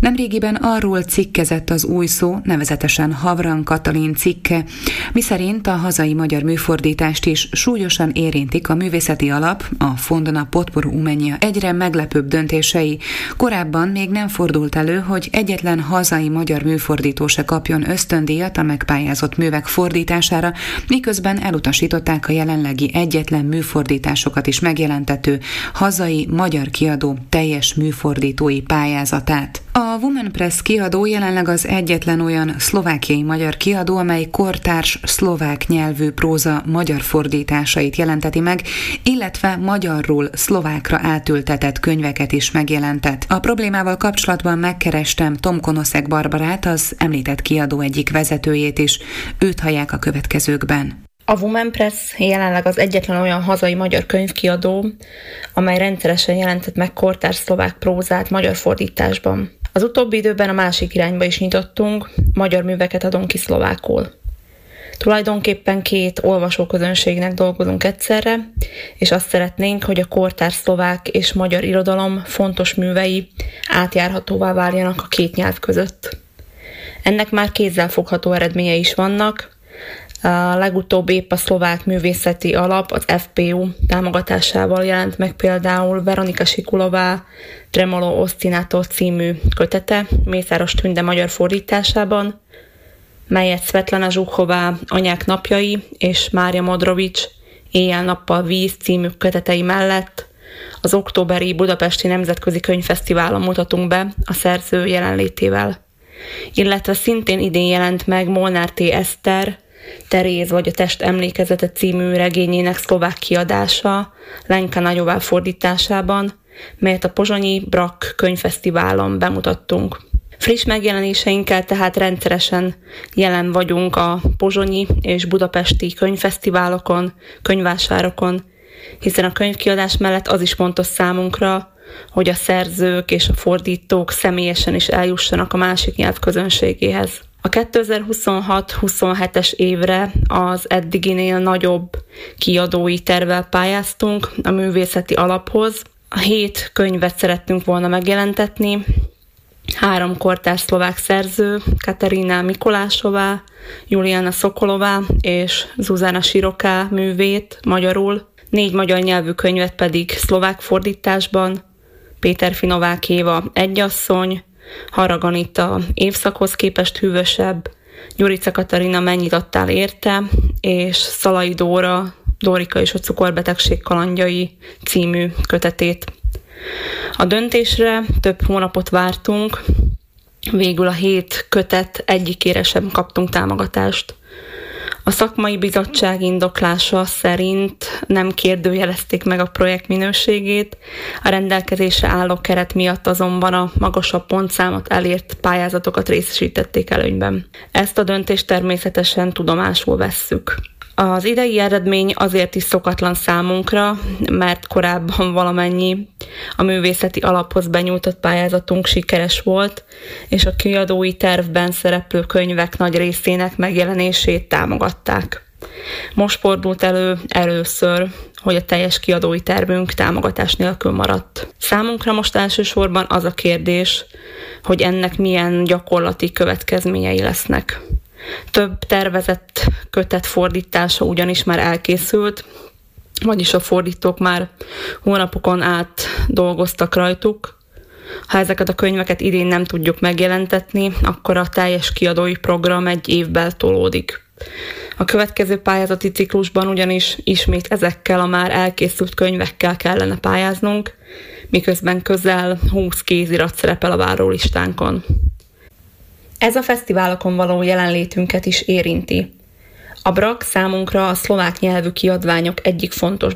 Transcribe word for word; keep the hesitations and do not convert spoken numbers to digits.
Nemrégiben arról cikkezett az Új Szó, nevezetesen Havran Katalin cikke, miszerint a hazai magyar műfordítást is súlyosan érintik a Művészeti Alap, a Fond na Podporu Umenia egyre meglepőbb döntései. Korábban még nem fordult elő, hogy egyetlen hazai magyar műfordító se kapjon ösztöndíjat a megpályázott művek fordítására, miközben elutasították a jelenlegi egyetlen műfordításokat is megjelentető hazai magyar kiadó teljes műfordítói pályázatát. A Woman Press kiadó jelenleg az egyetlen olyan szlovákiai magyar kiadó, amely kortárs szlovák nyelvű próza magyar fordításait jelenteti meg, illetve magyarról szlovákra átültetett könyveket is megjelentett. A problémával kapcsolatban megkerestem Tom Konoszek Barbarát, az említett kiadó egyik vezetőjét is. Őt hallják a következőkben. A Woman Press jelenleg az egyetlen olyan hazai magyar könyvkiadó, amely rendszeresen jelentett meg kortárs szlovák prózát magyar fordításban. Az utóbbi időben a másik irányba is nyitottunk, magyar műveket adunk ki szlovákul. Tulajdonképpen két olvasóközönségnek dolgozunk egyszerre, és azt szeretnénk, hogy a kortárs szlovák és magyar irodalom fontos művei átjárhatóvá váljanak a két nyelv között. Ennek már kézzelfogható eredményei is vannak. A legutóbb épp a Szlovák Művészeti Alap, az ef pé u támogatásával jelent meg például Veronika Sikulová Tremolo Ostinato című kötete Mészáros Tünde magyar fordításában, melyet Svetlana Zsuchová Anyák napjai és Mária Modrovics Éjjel-nappal víz című kötetei mellett az októberi Budapesti Nemzetközi Könyvfesztiválon mutatunk be a szerző jelenlétével. Illetve szintén idén jelent meg Molnár T. Eszter Teréz vagy a test emlékezete című regényének szlovák kiadása Lenka Nagyová fordításában, melyet a pozsonyi Brak könyvfesztiválon bemutattunk. Friss megjelenéseinkkel tehát rendszeresen jelen vagyunk a pozsonyi és budapesti könyvfesztiválokon, könyvvásárokon, hiszen a könyvkiadás mellett az is fontos számunkra, hogy a szerzők és a fordítók személyesen is eljussanak a másik nyelv közönségéhez. A kétezer-huszonhat huszonhetes évre az eddiginél nagyobb kiadói tervvel pályáztunk a Művészeti Alaphoz. A hét könyvet szerettünk volna megjelentetni, három kortárs szlovák szerző, Katerína Mikolásová, Juliana Szokolová és Zuzana Siroká művét magyarul, négy magyar nyelvű könyvet pedig szlovák fordításban, Péter Finovák Éva Egyasszony, Harag Anita Évszakhoz képest hűvösebb, Gyurica Katarina Mennyit adtál érte, és Szalai Dóra Dórika és a cukorbetegség kalandjai című kötetét. A döntésre több hónapot vártunk, végül a hét kötet egyikére sem kaptunk támogatást. A szakmai bizottság indoklása szerint nem kérdőjelezték meg a projekt minőségét, a rendelkezésre álló keret miatt azonban a magasabb pontszámot elért pályázatokat részesítették előnyben. Ezt a döntést természetesen tudomásul vesszük. Az idei eredmény azért is szokatlan számunkra, mert korábban valamennyi a Művészeti Alaphoz benyújtott pályázatunk sikeres volt, és a kiadói tervben szereplő könyvek nagy részének megjelenését támogatták. Most fordult elő először, hogy a teljes kiadói tervünk támogatás nélkül maradt. Számunkra most elsősorban az a kérdés, hogy ennek milyen gyakorlati következményei lesznek. Több tervezett kötet fordítása ugyanis már elkészült, vagyis a fordítók már hónapokon át dolgoztak rajtuk. Ha ezeket a könyveket idén nem tudjuk megjelentetni, akkor a teljes kiadói program egy évvel tolódik. A következő pályázati ciklusban ugyanis ismét ezekkel a már elkészült könyvekkel kellene pályáznunk, miközben közel húsz kézirat szerepel a várólistánkon. Ez a fesztiválokon való jelenlétünket is érinti. A Brak számunkra a szlovák nyelvű kiadványok egyik fontos